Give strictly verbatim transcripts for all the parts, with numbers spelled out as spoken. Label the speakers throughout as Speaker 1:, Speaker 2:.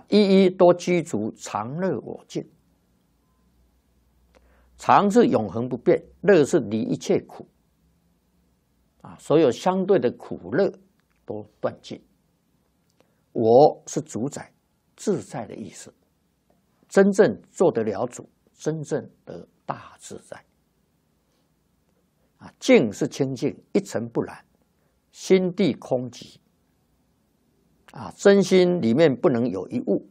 Speaker 1: 一一都居足常乐我净。常是永恒不变，乐是离一切苦。啊，所有相对的苦乐都断尽。我是主宰自在的意思，真正做得了主，真正的大自在。啊，净是清净，一尘不染，心地空寂。啊，真心里面不能有一物。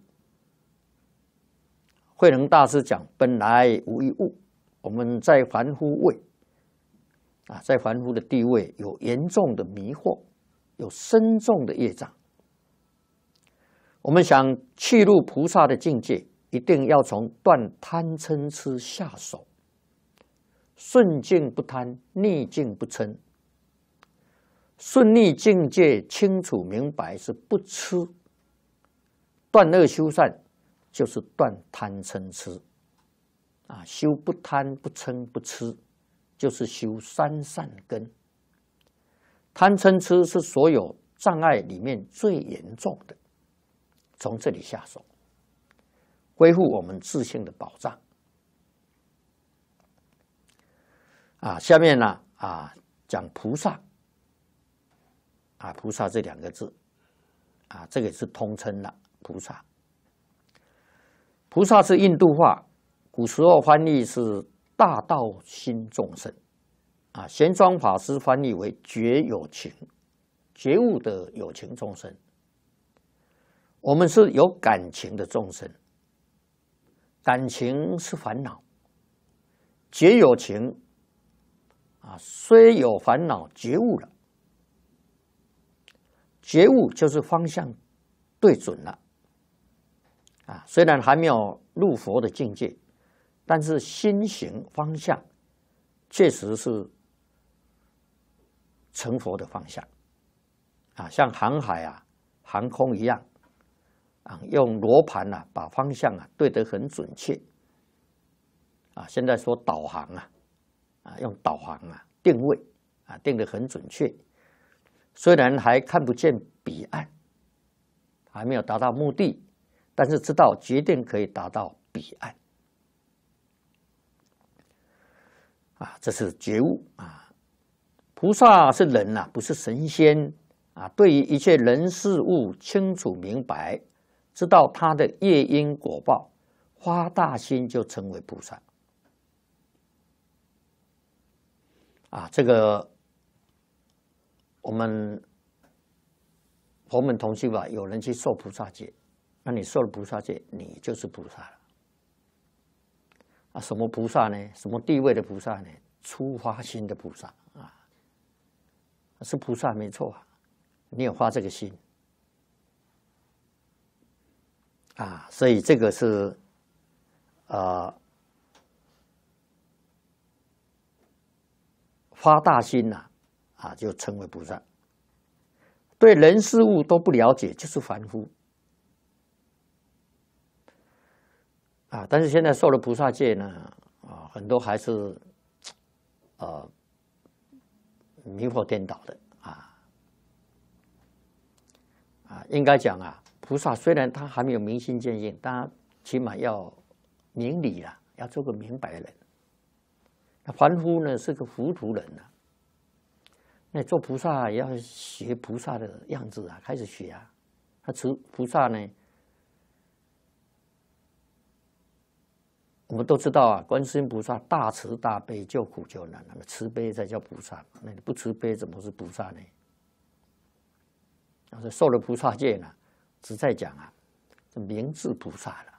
Speaker 1: 慧能大师讲，本来无一物。我们在凡夫位，啊，在凡夫的地位有严重的迷惑，有深重的业障。我们想去入菩萨的境界，一定要从断贪嗔痴下手。顺境不贪，逆境不嗔。顺逆境界清楚明白是不痴。断恶修善就是断贪嗔痴。啊，修不贪不嗔不痴，就是修三善根。贪嗔痴是所有障碍里面最严重的，从这里下手，恢复我们自信的保障。啊，下面呢啊讲菩萨，啊菩萨这两个字，啊这个是通称了菩萨。菩萨是印度话。古时候翻译是大道心众生，啊，玄奘法师翻译为觉有情，觉悟的有情众生。我们是有感情的众生，感情是烦恼，觉有情，啊，虽有烦恼，觉悟了，觉悟就是方向对准了，啊，虽然还没有入佛的境界。但是心行方向确实是成佛的方向啊，像航海啊、航空一样啊，用罗盘啊把方向啊对得很准确啊。现在说导航啊，啊用导航啊定位啊定得很准确，虽然还看不见彼岸，还没有达到目的，但是知道决定可以达到彼岸。啊，这是觉悟啊！菩萨是人呐、啊，不是神仙啊。对于一切人事物清楚明白，知道他的业因果报，发大心就成为菩萨。啊，这个我们佛门同修吧，有人去受菩萨戒，那你受了菩萨戒，你就是菩萨了。啊，什么菩萨呢？什么地位的菩萨呢？初发心的菩萨啊，是菩萨没错啊，你有发这个心啊，所以这个是呃发大心呐、啊，啊，就成为菩萨。对人事物都不了解，就是凡夫啊。但是现在受了菩萨戒呢，啊，很多还是呃迷惑颠倒的啊啊，应该讲啊，菩萨虽然他还没有明心见性，但起码要明理啊，要做个明白人。那凡夫呢是个糊涂人啊，那做菩萨也要学菩萨的样子啊，开始学啊。他慈菩萨呢，我们都知道啊，观世音菩萨大慈大悲，救苦救难，那么慈悲才叫菩萨。那你不慈悲，怎么是菩萨呢？要是受了菩萨戒呢，只在讲啊，这明智菩萨了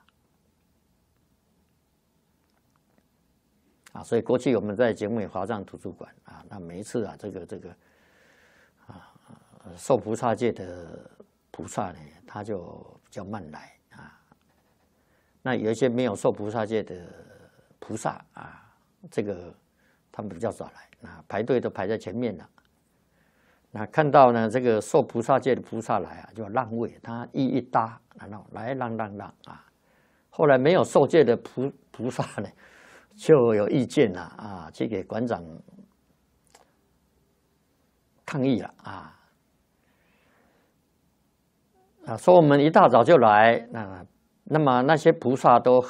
Speaker 1: 啊。所以过去我们在节目华藏图书馆啊，那每一次啊，这个这个啊，受菩萨戒的菩萨呢，他就比较慢来。那有一些没有受菩萨戒的菩萨啊，这个他们比较早来，啊，排队都排在前面了。那看到呢，这个受菩萨戒的菩萨来啊，就让位，他一一搭，然后来让让让啊。后来没有受戒的菩菩萨呢，就有意见了啊，去给馆长抗议了啊。 啊，说我们一大早就来，那那么那些菩萨都